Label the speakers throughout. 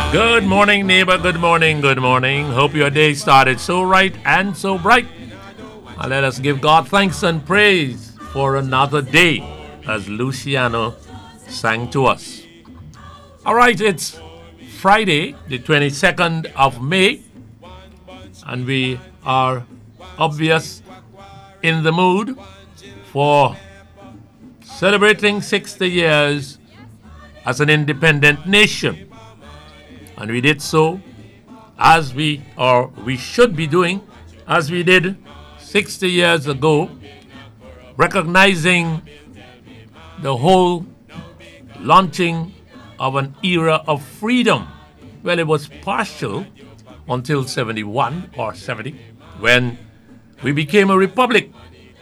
Speaker 1: Good morning, neighbor. Good morning. Good morning. Hope your day started so right and so bright. And let us give God thanks and praise for another day, as Luciano sang to us. All right, it's Friday, the 22nd of May, and we are obvious in the mood for celebrating 60 years as an independent nation. And we did so as we should be doing, as we did 60 years ago, recognizing the whole launching of an era of freedom. Well, it was partial until 71 or 70 when we became a republic.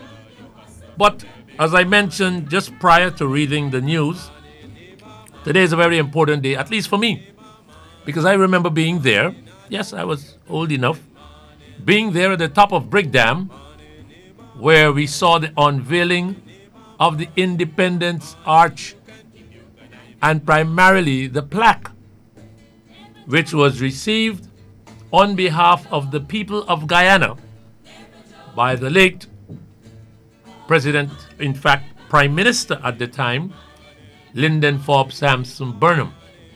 Speaker 1: But as I mentioned just prior to reading the news, today is a very important day, at least for me, because I remember being there. Yes, I was old enough. Being there at the top of Brick Dam, where we saw the unveiling of the Independence Arch and primarily the plaque, which was received on behalf of the people of Guyana by the late President, in fact, Prime Minister at the time, Lyndon Forbes Sampson Burnham.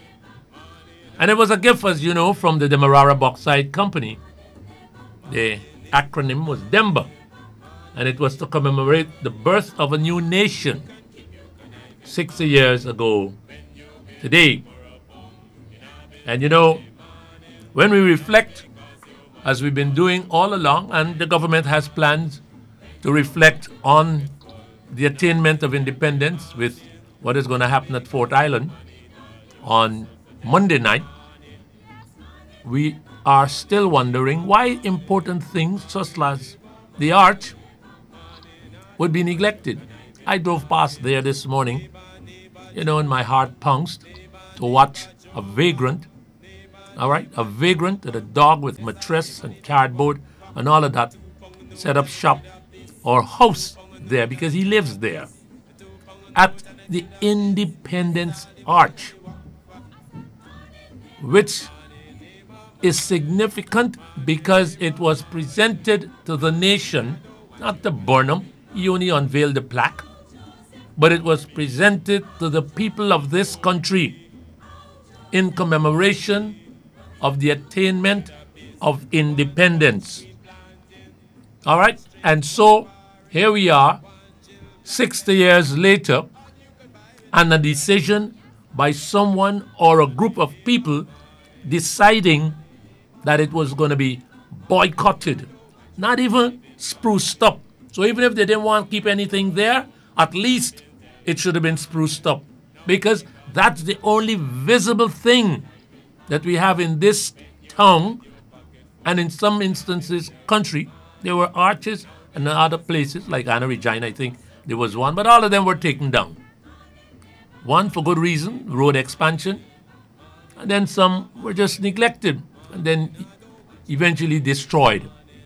Speaker 1: And it was a gift, as you know, from the Demerara Bauxite Company. The acronym was DEMBA, and it was to commemorate the birth of a new nation 60 years ago today. And you know, when we reflect, as we've been doing all along, and the government has plans to reflect on the attainment of independence with what is going to happen at Fort Island on Monday night, we are still wondering why important things such as the arch would be neglected. I drove past there this morning, and my heart pounced to watch a vagrant, a vagrant and a dog with mattress and cardboard and all of that set up shop or house there because he lives there at the Independence Arch, which is significant because it was presented to the nation, not to Burnham. He only unveiled the plaque, but it was presented to the people of this country in commemoration of the attainment of independence. All right? And so here we are, 60 years later, and a decision by someone or a group of people deciding that it was going to be boycotted, not even spruced up. So even if they didn't want to keep anything there, at least it should have been spruced up, because that's the only visible thing that we have in this town, and in some instances, country. There were arches and other places, like Anna Regina, I think there was one, but all of them were taken down. One for good reason, road expansion, and then some were just neglected and then eventually destroyed.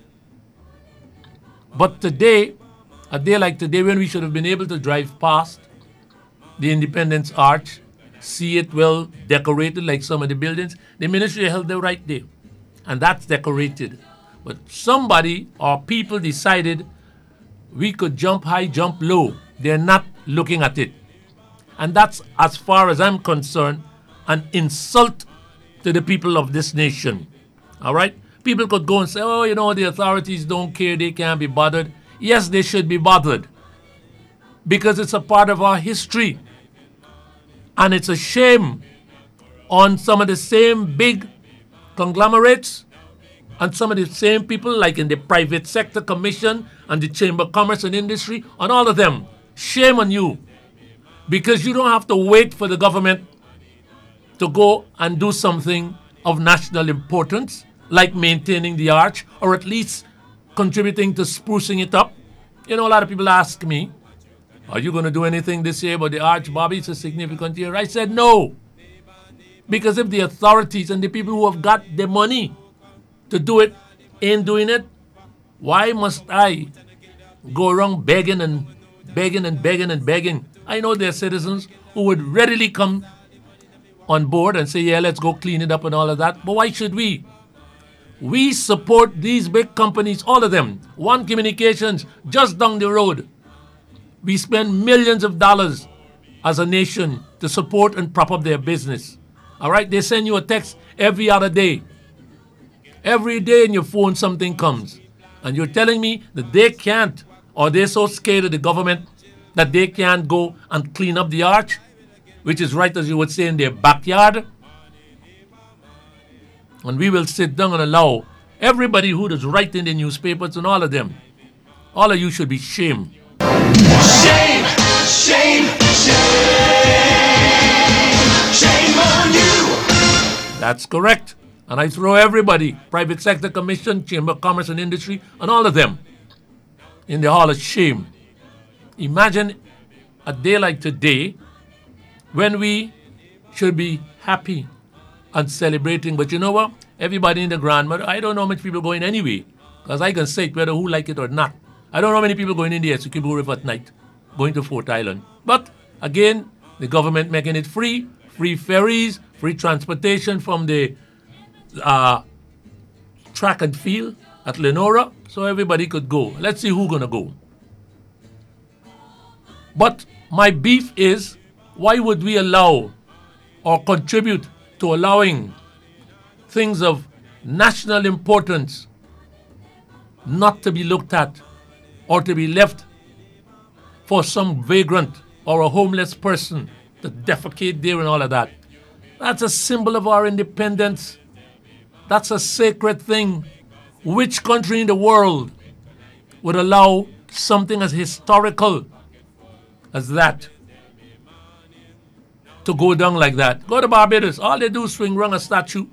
Speaker 1: But today, a day like today, when we should have been able to drive past the Independence Arch, see it well decorated like some of the buildings, the ministry held the right day, and that's decorated. But somebody or people decided we could jump high, jump low. They're not looking at it. And that's, as far as I'm concerned, an insult to the people of this nation. All right? People could go and say, the authorities don't care, they can't be bothered. Yes, they should be bothered, because it's a part of our history. And it's a shame on some of the same big conglomerates and some of the same people, like in the private sector commission and the Chamber of Commerce and Industry, and all of them. Shame on you, because you don't have to wait for the government to go and do something of national importance, like maintaining the arch, or at least contributing to sprucing it up. A lot of people ask me, are you going to do anything this year about the arch, Bobby? It's a significant year. I said no. Because if the authorities and the people who have got the money to do it ain't doing it, why must I go around begging and begging and begging and begging? I know there are citizens who would readily come on board and say, yeah, let's go clean it up and all of that. But why should we? We support these big companies, all of them. One Communications, just down the road. We spend millions of dollars as a nation to support and prop up their business. All right? They send you a text every other day. Every day in your phone something comes. And you're telling me that they can't, or they're so scared of the government that they can't go and clean up the arch, which is right, as you would say, in their backyard. And we will sit down and allow everybody who does write in the newspapers and all of them, all of you should be shamed.
Speaker 2: Shame, shame, shame. Shame on you.
Speaker 1: That's correct. And I throw everybody, Private Sector Commission, Chamber of Commerce and Industry, and all of them in the hall of shame. Imagine a day like today when we should be happy and celebrating. But you know what? Everybody in the grandmother, I don't know how much people going anyway, because I can say it whether who like it or not. I don't know how many people going in the Essequibo River at night, going to Fort Island. But again, the government making it free ferries, free transportation from the track and field at Lenora, so everybody could go. Let's see who's gonna go. But my beef is, why would we allow or contribute to allowing things of national importance not to be looked at or to be left for some vagrant or a homeless person to defecate there and all of that? That's a symbol of our independence. That's a sacred thing. Which country in the world would allow something as historical as that to go down like that? Go to Barbados. All they do is swing around a statue.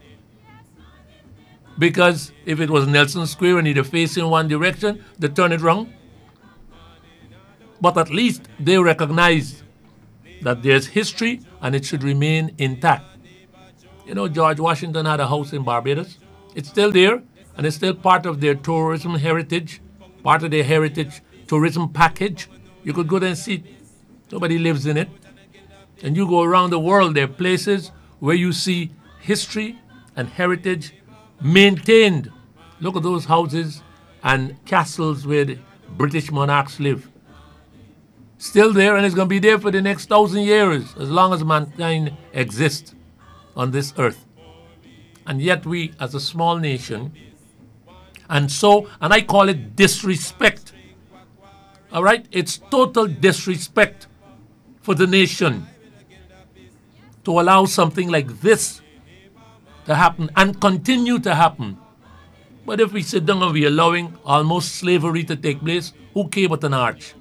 Speaker 1: Because if it was Nelson Square and either facing one direction, they turn it wrong. But at least they recognize that there's history and it should remain intact. You know, George Washington had a house in Barbados. It's still there, and it's still part of their tourism heritage, part of their heritage tourism package. You could go there and see it. Nobody lives in it. And you go around the world, there are places where you see history and heritage maintained. Look at those houses and castles where the British monarchs live. Still there, and it's going to be there for the next 1,000 years, as long as mankind exists on this earth. And yet we, as a small nation, and I call it disrespect. All right? It's total disrespect for the nation to allow something like this to happen and continue to happen. But if we sit down and we're allowing almost slavery to take place, who cares about an arch?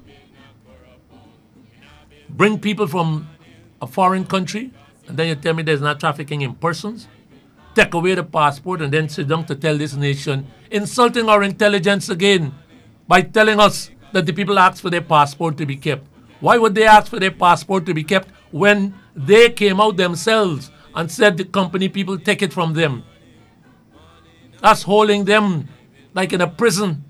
Speaker 1: Bring people from a foreign country, and then you tell me there's not trafficking in persons? Take away the passport and then sit down to tell this nation, insulting our intelligence again by telling us that the people asked for their passport to be kept. Why would they ask for their passport to be kept when they came out themselves and said the company people take it from them? That's holding them like in a prison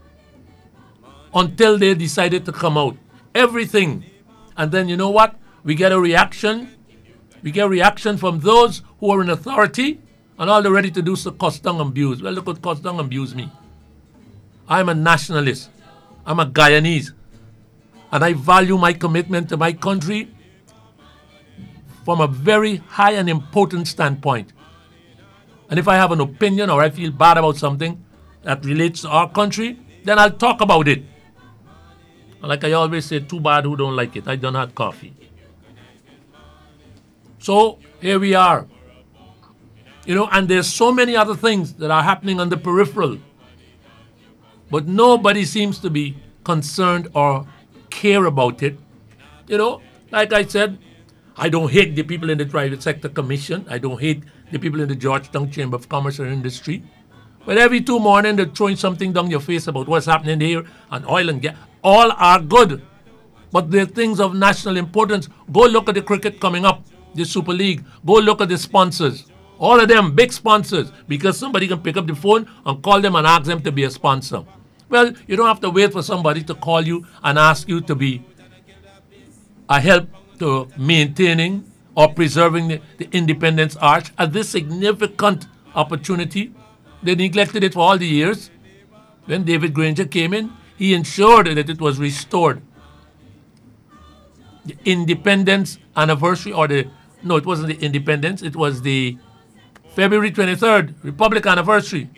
Speaker 1: until they decided to come out. Everything. And then you know what? We get a reaction. We get a reaction from those who are in authority and all they're ready to do is to cuss down and abuse. Well, look what cuss down and abuse me. I'm a nationalist. I'm a Guyanese. And I value my commitment to my country from a very high and important standpoint. And if I have an opinion or I feel bad about something that relates to our country, then I'll talk about it. And like I always say, too bad who don't like it. I don't have coffee. So here we are. You know, and there's so many other things that are happening on the peripheral. But nobody seems to be concerned or care about it. You know, like I said, I don't hate the people in the Private Sector Commission. I don't hate the people in the Georgetown Chamber of Commerce and Industry. But every 2 mornings, they're throwing something down your face about what's happening here and oil and gas. All are good. But they're things of national importance. Go look at the cricket coming up, the Super League. Go look at the sponsors. All of them, big sponsors, because somebody can pick up the phone and call them and ask them to be a sponsor. Well, you don't have to wait for somebody to call you and ask you to be a help to maintaining or preserving the Independence Arch as this significant opportunity. They neglected it for all the years. When David Granger came in, he ensured that it was restored. The Independence anniversary, it wasn't the Independence, it was the February 23rd, Republic anniversary,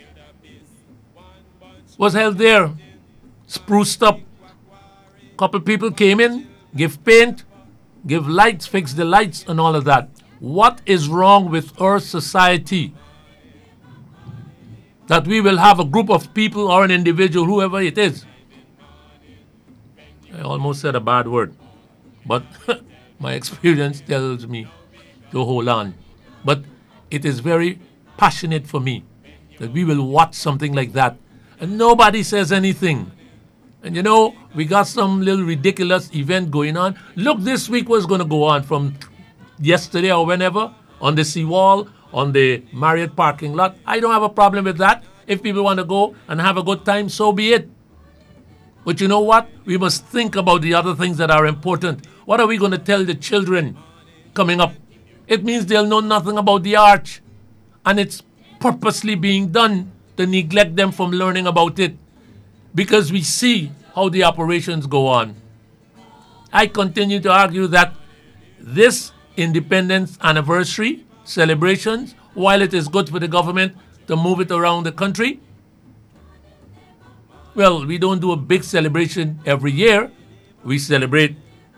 Speaker 1: was held there, spruced up. Couple people came in, give paint, give lights, fix the lights and all of that. What is wrong with our society that we will have a group of people or an individual, whoever it is? I almost said a bad word, but my experience tells me to hold on. But it is very passionate for me that we will watch something like that and nobody says anything. And we got some little ridiculous event going on. Look, this week was going to go on from yesterday or whenever on the seawall, on the Marriott parking lot. I don't have a problem with that. If people want to go and have a good time, so be it. But you know what? We must think about the other things that are important. What are we going to tell the children coming up? It means they'll know nothing about the arch. And it's purposely being done to neglect them from learning about it, because we see how the operations go on. I continue to argue that this Independence anniversary celebrations, while it is good for the government to move it around the country, well, we don't do a big celebration every year. We celebrate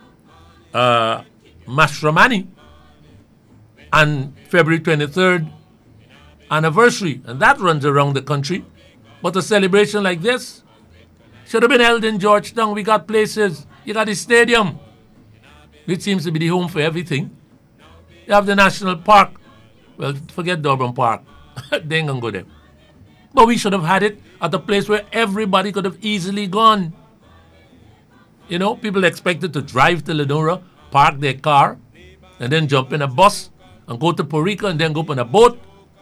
Speaker 1: Mashramani and February 23rd anniversary, and that runs around the country. But a celebration like this should have been held in Georgetown. We got places. You got the stadium, which seems to be the home for everything. You have the national park. Well, forget Durban Park. They ain't gonna go there. But we should have had it at a place where everybody could have easily gone. People expected to drive to Lenora, park their car, and then jump in a bus and go to Puerto Rico and then go up on a boat.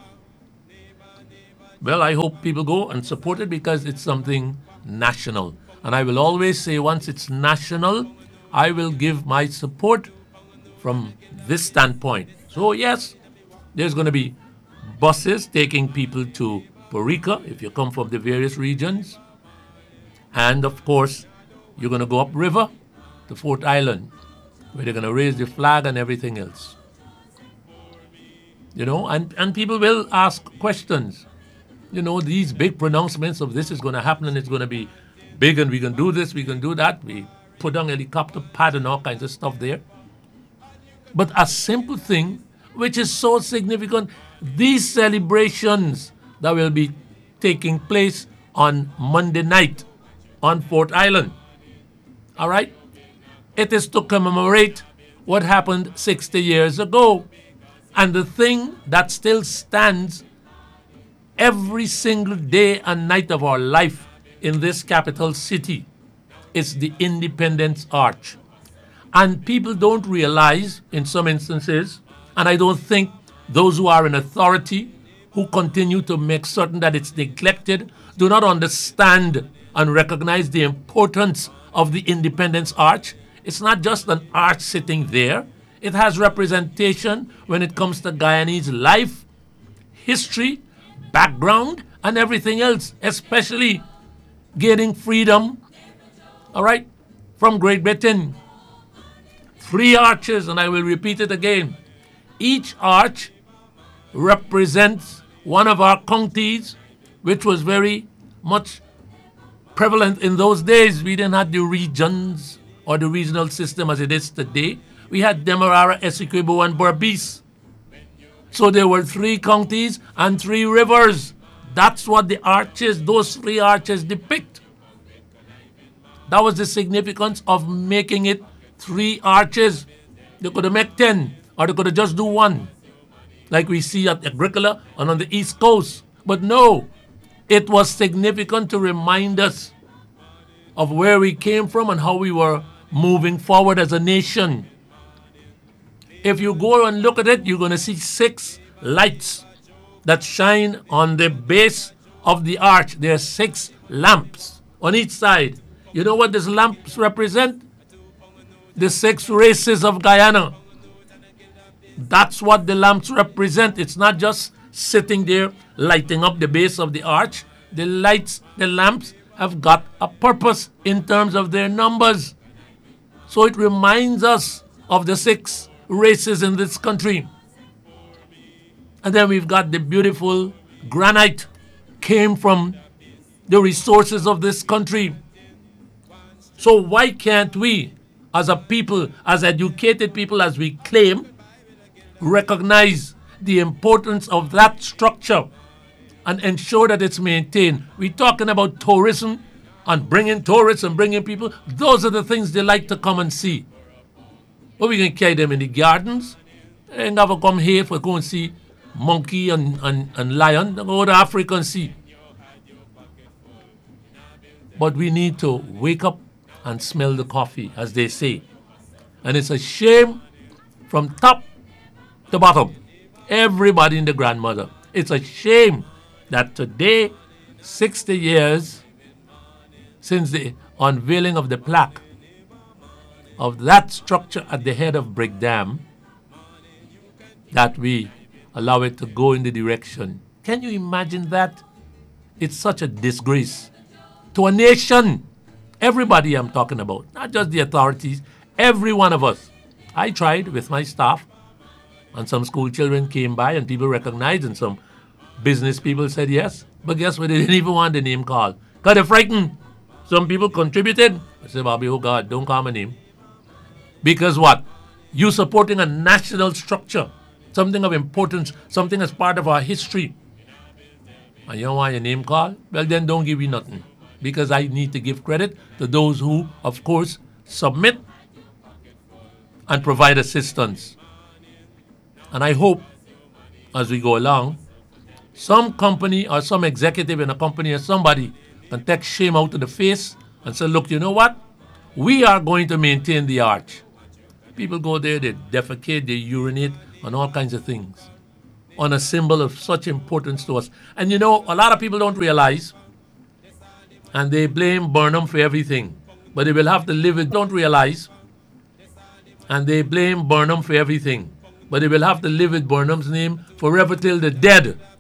Speaker 1: Well, I hope people go and support it because it's something national. And I will always say, once it's national, I will give my support from this standpoint. So yes, there's going to be buses taking people to Puerto Rico if you come from the various regions. And of course, you're going to go upriver to Fort Island, where they're going to raise the flag and everything else. And people will ask questions. These big pronouncements of this is going to happen and it's going to be big and we can do this, we can do that. We put on helicopter pad and all kinds of stuff there. But a simple thing, which is so significant, these celebrations that will be taking place on Monday night on Fort Island. All right? It is to commemorate what happened 60 years ago. And the thing that still stands every single day and night of our life in this capital city is the Independence Arch. And people don't realize, in some instances, and I don't think those who are in authority, who continue to make certain that it's neglected, do not understand and recognize the importance of the Independence Arch. It's not just an arch sitting there. It has representation when it comes to Guyanese life, history, background, and everything else, especially gaining freedom, all right, from Great Britain. 3 arches, and I will repeat it again. Each arch represents one of our counties, which was very much prevalent in those days. We didn't have the regions or the regional system as it is today. We had Demerara, Essequibo, and Berbice. So there were 3 counties and 3 rivers. That's what the arches, those 3 arches depict. That was the significance of making it 3 arches. They could have made 10, or they could have just do 1, like we see at Agricola and on the East Coast. But no, it was significant to remind us of where we came from and how we were moving forward as a nation. If you go and look at it, you're going to see 6 lights that shine on the base of the arch. There are 6 lamps on each side. You know what these lamps represent? The 6 races of Guyana. That's what the lamps represent. It's not just sitting there lighting up the base of the arch. The lamps have got a purpose in terms of their numbers. So it reminds us of the 6 races in this country. And then we've got the beautiful granite, came from the resources of this country. So why can't we, as a people, as educated people as we claim, recognize the importance of that structure and ensure that it's maintained? We're talking about tourism and bringing tourists and bringing people. Those are the things they like to come and see. But we can carry them in the gardens. They never come here for go and see monkey and lion. They go to Africa and see. But we need to wake up and smell the coffee, as they say. And it's a shame from top to bottom, everybody in the grandmother. It's a shame that today, 60 years since the unveiling of the plaque of that structure at the head of Brick Dam, that we allow it to go in the direction. Can you imagine that? It's such a disgrace to a nation. Everybody I'm talking about, not just the authorities, every one of us. I tried with my staff, and some school children came by and people recognized, and some business people said yes. But guess what? They didn't even want the name called because they're frightened. Some people contributed. I said, Bobby, oh God, don't call my name. Because what? You supporting a national structure, something of importance, something as part of our history. And you don't want your name called? Well, then don't give me nothing. Because I need to give credit to those who, of course, submit and provide assistance. And I hope, as we go along, some company or some executive in a company or somebody can take shame out of the face and say, look, you know what? We are going to maintain the arch. People go there, they defecate, they urinate, and all kinds of things on a symbol of such importance to us. And you know, a lot of people don't realize, and they blame Burnham for everything, but they will have to live with, don't realize, and they blame Burnham for everything, but they will have to live with Burnham's name forever till the dead.